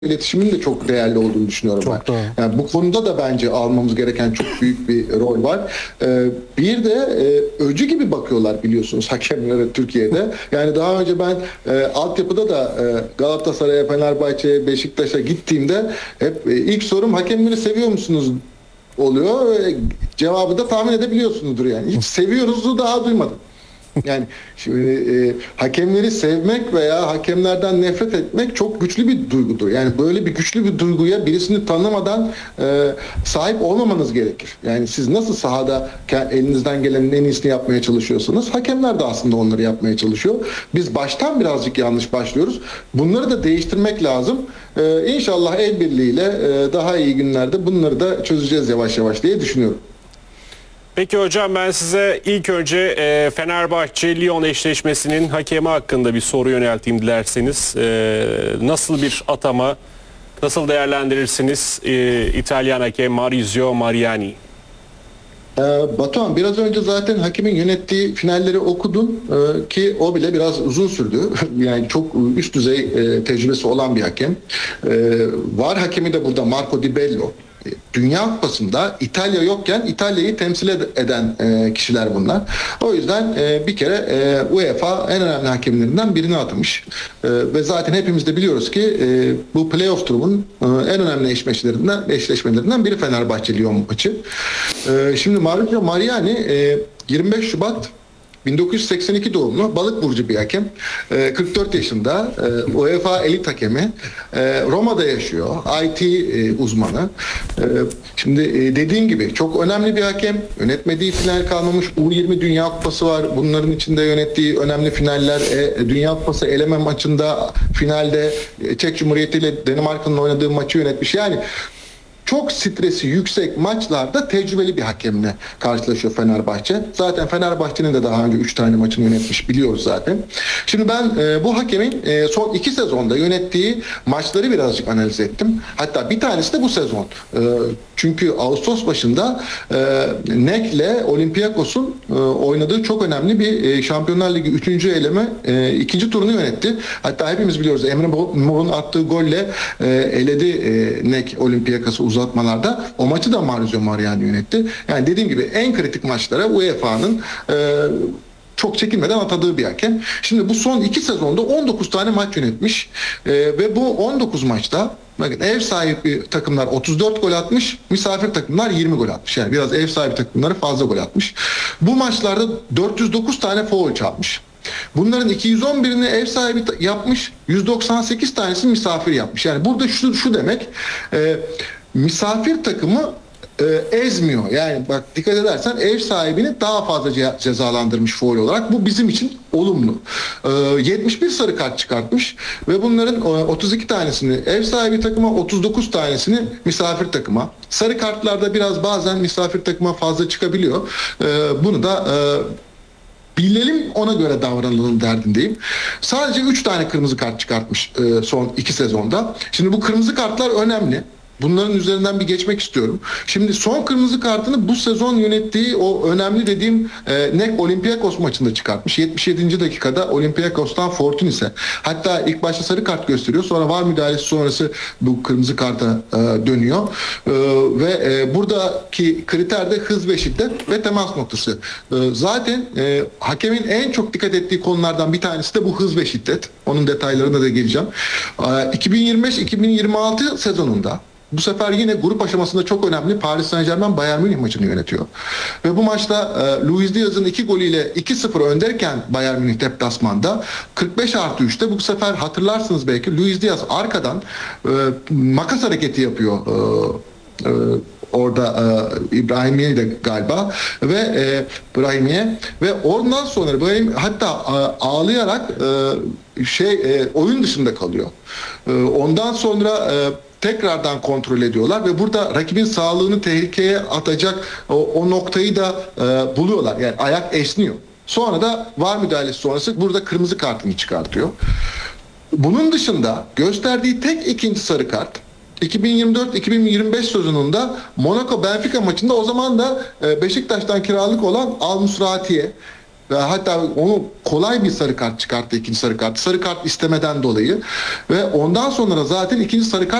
iletişimin de çok değerli olduğunu düşünüyorum Çok ben. doğru. Yani bu konuda da bence almamız gereken çok büyük bir rol var. Bir de öcü gibi bakıyorlar biliyorsunuz hakemlere Türkiye'de. Yani daha önce ben altyapıda da Galatasaray'a, Fenerbahçe'ye, Beşiktaş'a gittiğimde hep ilk sorum hakemleri seviyor musunuz oluyor. Cevabı da tahmin edebiliyorsunuzdur yani. Hiç seviyoruzu daha duymadım. Yani şimdi hakemleri sevmek veya hakemlerden nefret etmek çok güçlü bir duygudur. Yani böyle bir güçlü bir duyguya birisini tanımadan sahip olmamanız gerekir. Yani siz nasıl sahada elinizden gelenin en iyisini yapmaya çalışıyorsanız hakemler de aslında onları yapmaya çalışıyor. Biz baştan birazcık yanlış başlıyoruz. Bunları da değiştirmek lazım. İnşallah el birliğiyle daha iyi günlerde bunları da çözeceğiz yavaş yavaş diye düşünüyorum. Peki hocam, ben size ilk önce Fenerbahçe-Lyon eşleşmesinin hakemi hakkında bir soru yönelteyim dilerseniz. Nasıl bir atama, nasıl değerlendirirsiniz İtalyan hakem Maurizio Mariani? Batuhan, biraz önce zaten hakemin yönettiği finalleri okudun ki o bile biraz uzun sürdü. Yani çok üst düzey tecrübesi olan bir hakem. VAR hakemi de burada Marco Di Bello. Dünya Kupası'nda İtalya yokken İtalya'yı temsil eden kişiler bunlar. O yüzden bir kere UEFA en önemli hakemlerinden birini atamış. Ve zaten hepimiz de biliyoruz ki bu playoff turunun en önemli eşleşmelerinden biri Fenerbahçe-Lyon maçı. Şimdi Maurizio Mariani 25 Şubat 1982 doğumlu balık burcu bir hakem. 44 yaşında, UEFA elit hakemi. Roma'da yaşıyor. IT uzmanı. Şimdi dediğim gibi çok önemli bir hakem. Yönetmediği final kalmamış. U20 Dünya Kupası var. Bunların içinde yönettiği önemli finaller. Dünya Kupası eleme maçında finalde Çek Cumhuriyeti ile Danimarka'nın oynadığı maçı yönetmiş. Yani çok stresi yüksek maçlarda tecrübeli bir hakemle karşılaşıyor Fenerbahçe. Zaten Fenerbahçe'nin de daha önce 3 tane maçını yönetmiş, biliyoruz zaten. Şimdi ben bu hakemin son 2 sezonda yönettiği maçları birazcık analiz ettim. Hatta bir tanesi de bu sezon. Çünkü Ağustos başında NEC'le Olympiakos'un oynadığı çok önemli bir Şampiyonlar Ligi 3. eleme 2. turunu yönetti. Hatta hepimiz biliyoruz, Emre Mor'un attığı golle eledi NEC Olympiakos'u uzatmalarda. O maçı da Maurizio Mariani yönetti. Yani dediğim gibi en kritik maçlara UEFA'nın çok çekinmeden atadığı bir hakem. Şimdi bu son 2 sezonda 19 tane maç yönetmiş ve bu 19 maçta bakın, ev sahibi takımlar 34 gol atmış, misafir takımlar 20 gol atmış. Yani biraz ev sahibi takımları fazla gol atmış. Bu maçlarda 409 tane faul çalmış. Bunların 211'ini ev sahibi yapmış, 198 tanesi misafir yapmış. Yani burada şu demek, misafir takımı ezmiyor. Yani bak, dikkat edersen ev sahibini daha fazla cezalandırmış faul olarak. Bu bizim için olumlu. 71 sarı kart çıkartmış ve bunların 32 tanesini ev sahibi takıma, 39 tanesini misafir takıma. Sarı kartlarda biraz bazen misafir takıma fazla çıkabiliyor. Bunu da bilelim, ona göre davranalım derdindeyim. Sadece 3 tane kırmızı kart çıkartmış son 2 sezonda. Şimdi bu kırmızı kartlar önemli. Bunların üzerinden bir geçmek istiyorum. Şimdi son kırmızı kartını bu sezon yönettiği o önemli dediğim NEC Olympiakos maçında çıkartmış. 77. dakikada Olympiakos'tan Fortunis'e. Hatta ilk başta sarı kart gösteriyor. Sonra VAR müdahalesi sonrası bu kırmızı karta dönüyor. Ve buradaki kriter de hız ve şiddet ve temas noktası. Zaten hakemin en çok dikkat ettiği konulardan bir tanesi de bu hız ve şiddet. Onun detaylarına da geleceğim. 2025-2026 sezonunda bu sefer yine grup aşamasında çok önemli Paris Saint-Germain Bayern Münih maçını yönetiyor. Ve bu maçta Luis Diaz'ın 2 golüyle 2-0 önderken Bayern Münih deplasmanda 45+3'te bu sefer hatırlarsınız belki, Luis Diaz arkadan makas hareketi yapıyor. Orada İbrahimiye de galiba ve İbrahimiye ve ondan sonra İbrahim hatta ağlayarak oyun dışında kalıyor. Ondan sonra tekrardan kontrol ediyorlar ve burada rakibin sağlığını tehlikeye atacak o noktayı da buluyorlar. Yani ayak esniyor. Sonra da VAR müdahalesi sonrası burada kırmızı kartını çıkartıyor. Bunun dışında gösterdiği tek ikinci sarı kart 2024-2025 sezonunda Monaco Benfica maçında, o zaman da Beşiktaş'tan kiralık olan Al Musrati'ye ve hatta onu kolay bir sarı kart çıkarttı, ikinci sarı kart. Sarı kart istemeden dolayı ve ondan sonra zaten ikinci sarı kart